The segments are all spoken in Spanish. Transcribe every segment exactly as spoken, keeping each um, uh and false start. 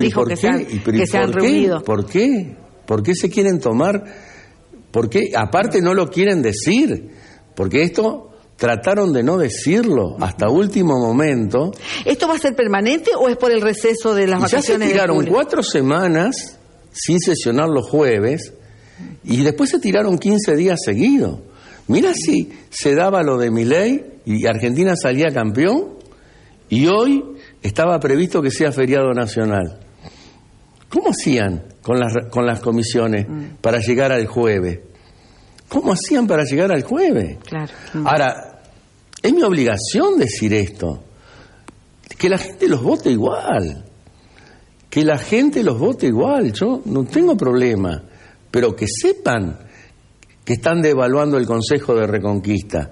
dijo que se han, que se han reunido. ¿Por qué? ¿Por qué se quieren tomar? ¿Por qué? Aparte no lo quieren decir, porque esto trataron de no decirlo hasta último momento. ¿Esto va a ser permanente o es por el receso de las y vacaciones? Ya se tiraron de julio? cuatro semanas sin sesionar los jueves y después se tiraron quince días seguidos. Mira si se daba lo de Milei y Argentina salía campeón y hoy estaba previsto que sea feriado nacional. ¿Cómo hacían con las, con las comisiones mm. para llegar al jueves? ¿Cómo hacían para llegar al jueves? Claro. Mm. Ahora, es mi obligación decir esto, que la gente los vote igual, que la gente los vote igual, yo no tengo problema, pero que sepan que están devaluando el Consejo de Reconquista.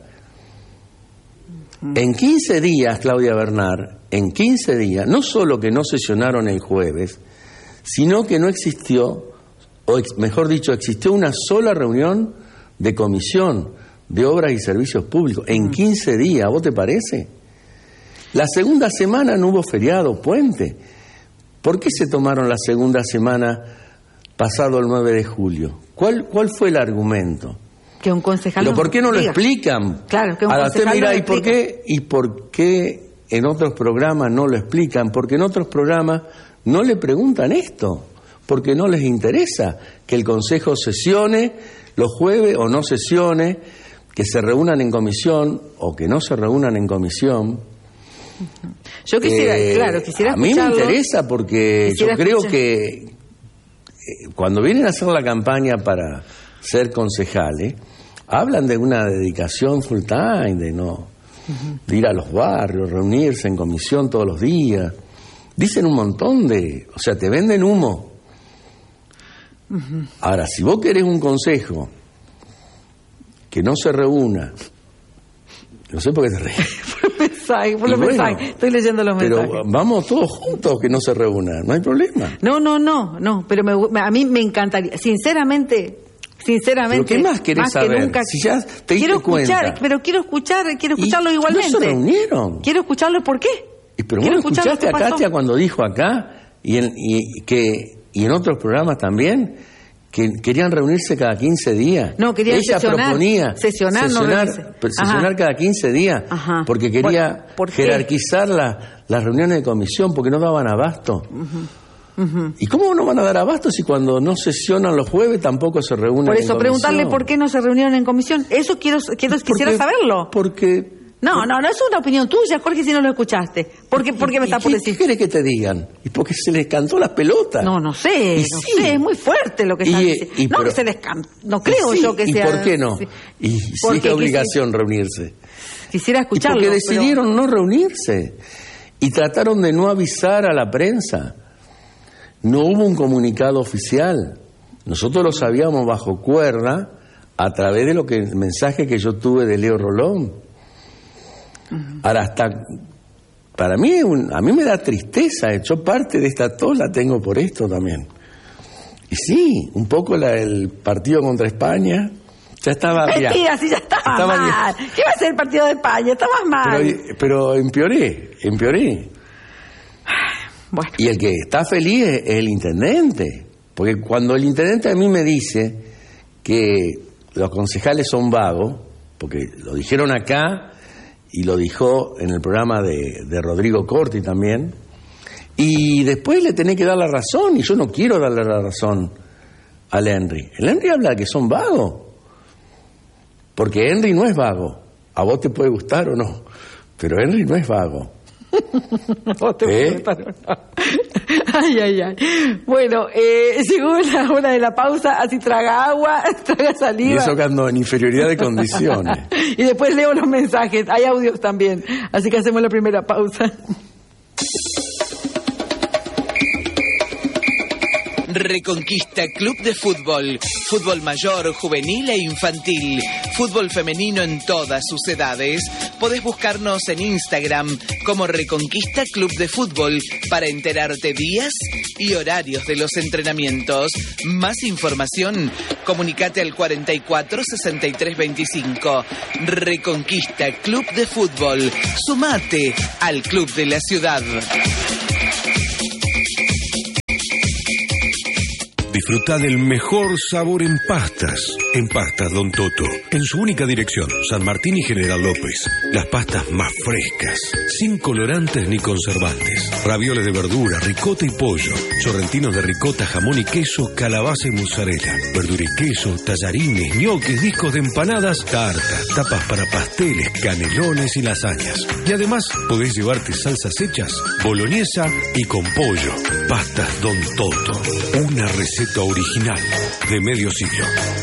Mm. En quince días, Claudia Bernard, en quince días, no solo que no sesionaron el jueves, sino que no existió, o ex, mejor dicho, existió una sola reunión de comisión de obras y servicios públicos en quince días, ¿vos te parece? La segunda semana no hubo feriado, puente. ¿Por qué se tomaron la segunda semana pasado el nueve de julio? ¿Cuál, cuál fue el argumento? Que un concejal... ¿Pero por qué no lo explican? Claro, que un Ahora usted concejal mira, no ¿y por qué, ¿y por qué en otros programas no lo explican? Porque en otros programas no le preguntan esto, porque no les interesa que el Consejo sesione los jueves o no sesione, que se reúnan en comisión o que no se reúnan en comisión. Yo quisiera, eh, claro, quisiera escucharlo. A mí me interesa porque quisiera yo creo escuchar. que eh, cuando vienen a hacer la campaña para ser concejales, hablan de una dedicación full time, de no uh-huh. de ir a los barrios, reunirse en comisión todos los días. Dicen un montón de... O sea, te venden humo. Uh-huh. Ahora, si vos querés un consejo que no se reúna... No sé por qué te reís. Por mensaje, por los bueno, mensajes. Estoy leyendo los pero mensajes. Pero vamos todos juntos que no se reúnan. No hay problema. No, no, no. no pero me, a mí me encantaría. Sinceramente... Sinceramente, ¿pero qué más querés más saber? Que nunca, si ya te quiero escuchar, cuenta. pero quiero escuchar, quiero escucharlo ¿Y igualmente. no se reunieron? Quiero escucharlo por qué. Pero vos escuchaste a Katia cuando dijo acá y en, y, que, y en otros programas también que querían reunirse cada quince días. No, querían Ella sesionar, proponía sesionar, sesionar, no sesionar cada quince días. Ajá. Porque quería bueno, ¿por jerarquizar la, las reuniones de comisión porque no daban abasto. Uh-huh. Uh-huh. ¿Y cómo no van a dar abasto si cuando no sesionan los jueves tampoco se reúnen en comisión? Por eso, preguntarle por qué no se reunieron en comisión. Eso quiero, quiero porque, quisiera saberlo. Porque... No, no, no es una opinión tuya, Jorge, si no lo escuchaste. ¿Por qué, por qué me estás por decir? ¿Qué querés que te digan? Y porque se les cantó las pelotas. No, no sé, y no sí. sé, es muy fuerte lo que están y, diciendo. y, no, pero, que se les cantó, no creo sí, yo que ¿y sea... ¿Y por qué no? Sí. Y sí es obligación quisi... reunirse. Quisiera escucharlo. Y porque decidieron pero... no reunirse. Y trataron de no avisar a la prensa. No hubo un comunicado oficial. Nosotros lo sabíamos bajo cuerda a través de lo que el mensaje que yo tuve de Leo Rolón. Uh-huh. Ahora, hasta para mí, un, a mí me da tristeza. Yo parte de esta tos la tengo por esto también. Y sí, un poco la, el partido contra España ya estaba... Mentira, si ya estaba, estaba mal. Bien. ¿Qué va a ser el partido de España? Estabas mal. Pero, pero empeoré, empeoré. Bueno. Y el que está feliz es el intendente, porque cuando el intendente a mí me dice que los concejales son vagos, porque lo dijeron acá y lo dijo en el programa de, de Rodrigo Corti también, y después le tenés que dar la razón, y yo no quiero darle la razón al Henry. El Henry habla de que son vagos, porque Henry no es vago. A vos te puede gustar o no, pero Henry no es vago. No te ¿Eh? Ay, ay, ay. Bueno, eh, llegó la hora de la pausa, así traga agua, traga saliva. Y eso cuando en inferioridad de condiciones. Y después leo los mensajes, hay audios también, así que hacemos la primera pausa. Reconquista Club de Fútbol. Fútbol mayor, juvenil e infantil. Fútbol femenino en todas sus edades. Podés buscarnos en Instagram como Reconquista Club de Fútbol para enterarte días y horarios de los entrenamientos. Más información, comunicate al cuarenta y cuatro, sesenta y tres, veinticinco. Reconquista Club de Fútbol. Sumate al Club de la Ciudad. Disfruta del mejor sabor en pastas. En Pastas Don Toto. En su única dirección, San Martín y General López. Las pastas más frescas, sin colorantes ni conservantes. Ravioles de verdura, ricota y pollo. Sorrentinos de ricota, jamón y queso, calabaza y mozzarella. Verdura y queso, tallarines, ñoques, discos de empanadas, tartas, tapas para pasteles, canelones y lasañas. Y además, podés llevarte salsas hechas, boloñesa y con pollo. Pastas Don Toto. Una receta original de medio siglo.